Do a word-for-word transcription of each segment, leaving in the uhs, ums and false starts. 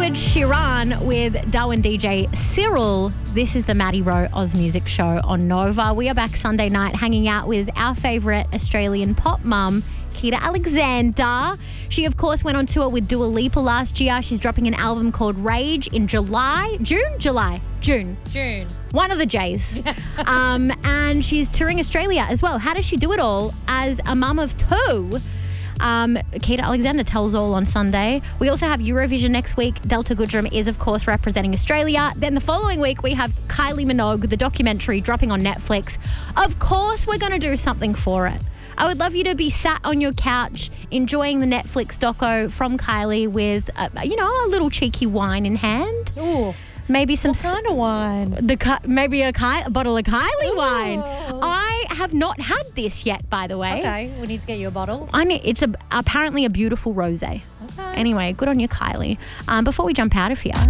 Ed Sheeran with Darwin D J Cyril. This is the Maddie Rowe Oz Music Show on Nova. We are back Sunday night hanging out with our favourite Australian pop mum, Kita Alexander. She, of course, went on tour with Dua Lipa last year. She's dropping an album called Rage in July. June? July. June. June. One of the J's. um, and she's touring Australia as well. How does she do it all as a mum of two? Um, Kita Alexander tells all on Sunday. We also have Eurovision next week. Delta Goodrum is, of course, representing Australia. Then the following week, we have Kylie Minogue, the documentary, dropping on Netflix. Of course, we're going to do something for it. I would love you to be sat on your couch enjoying the Netflix doco from Kylie with, uh, you know, a little cheeky wine in hand. Ooh. Maybe some... What kind of wine? The Maybe a, Ky- a bottle of Kylie Ooh. wine. I have not had this yet, by the way. Okay, we need to get you a bottle. I need, it's a, apparently a beautiful rosé. Okay. Anyway, good on you, Kylie. Um, before we jump out of here...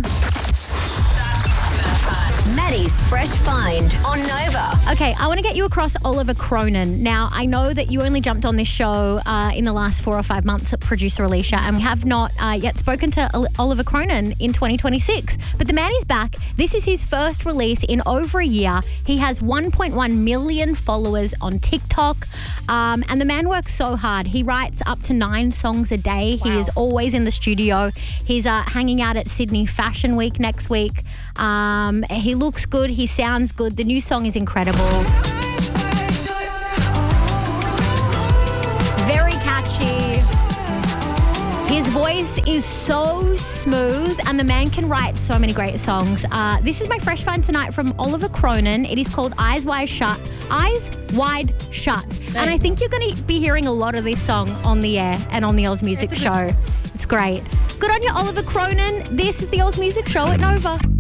Maddie's Fresh Find on Nova. Okay, I want to get you across Oliver Cronin. Now, I know that you only jumped on this show uh, in the last four or five months at producer Alicia, and we have not uh, yet spoken to Ol- Oliver Cronin in twenty twenty-six. But the man is back. This is his first release in over a year. He has one point one million followers on TikTok, um, and the man works so hard. He writes up to nine songs a day. Wow. He is always in the studio. He's uh, hanging out at Sydney Fashion Week next week. Um, he looks good. He sounds good. The new song is incredible. Very catchy. His voice is so smooth and the man can write so many great songs. Uh, this is my fresh find tonight from Oliver Cronin. It is called Eyes Wide Shut. Eyes Wide Shut. There and I you think you're going to be hearing a lot of this song on the air and on the Oz Music It's a Show. good- It's great. Good on you, Oliver Cronin. This is the Oz Music Show at Nova.